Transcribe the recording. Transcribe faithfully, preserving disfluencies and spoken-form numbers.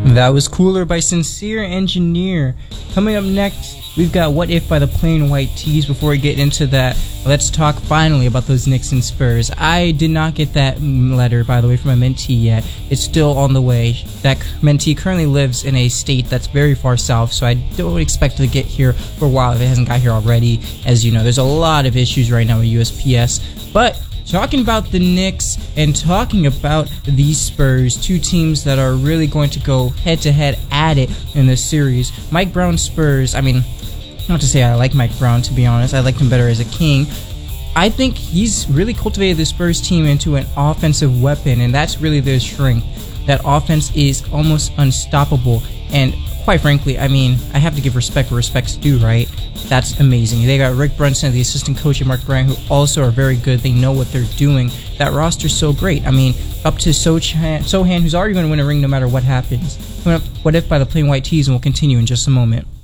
That was Cooler by Sincere Engineer. Coming up next, we've got What If by the Plain White T's. Before we get into that, let's talk finally about those Knicks and Spurs. I did not get that letter, by the way, from my mentee yet. It's still on the way. That mentee currently lives in a state that's very far south, so I don't expect it to get here for a while if it hasn't got here already. As you know, there's a lot of issues right now with U S P S. But talking about the Knicks and talking about these Spurs, two teams that are really going to go head-to-head at it in this series. Mike Brown Spurs, I mean, not to say I like Mike Brown, to be honest. I liked him better as a King. I think he's really cultivated the Spurs team into an offensive weapon, and that's really their strength. That offense is almost unstoppable, and quite frankly, I mean, I have to give respect where respect's due, right? That's amazing. They got Rick Brunson, the assistant coach, and Mark Bryant, who also are very good. They know what they're doing. That roster's so great. I mean, up to Sochan, Sohan, who's already going to win a ring no matter what happens. What If by the Plain White T's, and we'll continue in just a moment.